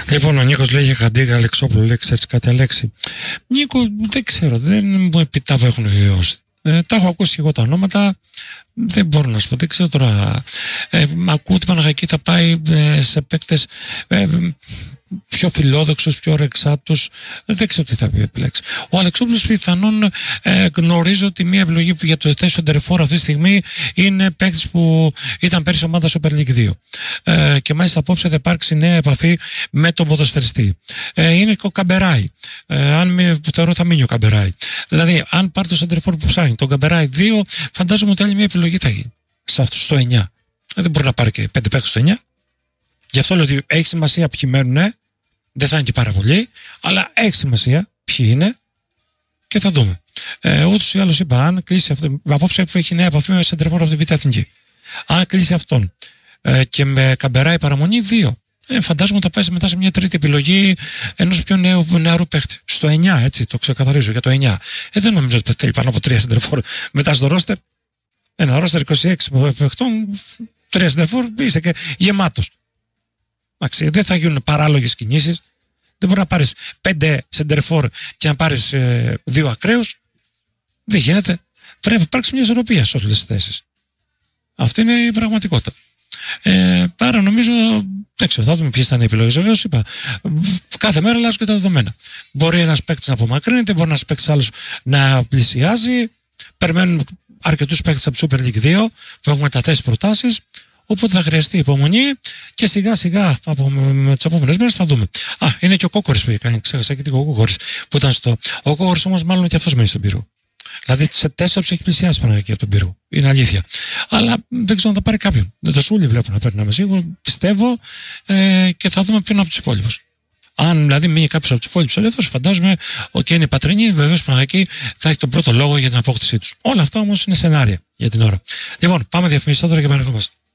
Λοιπόν, ο Νίκος λέει για Χαντίγα Αλεξόπουλο, λέει, ξέρεις κάτι Αλέξη? Νίκο, δεν ξέρω, δεν μου επιτάβω έχουν βεβαιώσει. Τα έχω ακούσει και εγώ τα ονόματα, δεν μπορώ να σου πω, δεν ξέρω τώρα. Ακούω ότι η Παναχαϊκή θα πάει σε παίκτες πιο φιλόδοξους, πιο ρεξάτους, δεν ξέρω τι θα επιλέξει. Ο Αλεξόπουλος πιθανόν γνωρίζω ότι μια επιλογή για το τέσσερα ντερφόρ αυτή τη στιγμή είναι παίκτης που ήταν πέρυσι ομάδα Super League 2. Και μάλιστα απόψε θα υπάρξει νέα επαφή με τον ποδοσφαιριστή. Είναι και ο Καμπεράι. Θεωρώ θα μείνει ο Καμπεράι. Δηλαδή, αν πάρει το σεντερφόρ που ψάχνει, τον Καμπεράι 2, φαντάζομαι ότι άλλη μια επιλογή θα γίνει. Σε αυτό στο 9. Δεν μπορεί να πάρει και 5 παίκτες στο 9. Γι' αυτό λέω ότι έχει σημασία ποιοι μένουν, δεν θα είναι και πάρα πολλοί, αλλά έχει σημασία ποιοι είναι και θα δούμε. Ούτως ή άλλως είπα, αν κλείσει αυτό, απόψε έχει νέα επαφή με σεντερφόρ από τη Β' Εθνική. Αν κλείσει αυτόν και με Καμπεράι παραμονή 2, φαντάζομαι ότι θα πάει μετά σε μια τρίτη επιλογή ενός πιο νεαρού παίχτη. Στο 9, έτσι, το ξεκαθαρίζω για το 9. Δεν νομίζω ότι θέλει πάνω από 3 σεντερφόρ μετά στο ρόστερ. Ένα ρόστερ 26 παιχτών, 3 σεντερφόρ, είσαι και γεμάτος. Δεν θα γίνουν παράλογες κινήσεις. Δεν μπορεί να πάρεις 5 σεντερφόρ και να πάρεις 2 ακραίους. Δεν γίνεται. Πρέπει να υπάρξει μια ισορροπία σε όλες τις θέσεις. Αυτή είναι η πραγματικότητα. Άρα νομίζω, δεν ξέρω, θα δούμε ποιες θα είναι οι επιλογές. Βεβαίως είπα, κάθε μέρα αλλάζουν και τα δεδομένα. Μπορεί ένας παίκτης να απομακρύνεται, μπορεί ένας παίκτης άλλος να πλησιάζει. Περιμένουν αρκετούς παίκτες από Super League 2 που έχουν μεταθέσει προτάσεις. Οπότε θα χρειαστεί υπομονή και σιγά σιγά με τις επόμενες μέρες θα δούμε. Είναι και ο Κόκορης που έκανε, ξέχασα και ο Κόκορης που ήταν στο. Ο Κόκορης όμως μάλλον και αυτός μένει στον Πύργο. Δηλαδή σε 4 έχει πλησιάσει Παναγιακή από τον Πύργο. Είναι αλήθεια. Αλλά δεν ξέρω αν θα πάρει κάποιον. Δεν το Σούλι βλέπω να παίρνει σίγουρο, πιστεύω και θα δούμε ποιον από τους υπόλοιπους. Αν δηλαδή μείνει κάποιος από τους υπόλοιπους ελεύθερους, φαντάζομαι ότι είναι η Πατρινή, βεβαίως Παναγιακή θα έχει τον πρώτο λόγο για την απόκτησή τους. Όλα αυτά όμως είναι σενάρια για την ώρα. Λοιπόν, πάμε διαφημίσεις τώρα και επανερχόμαστε.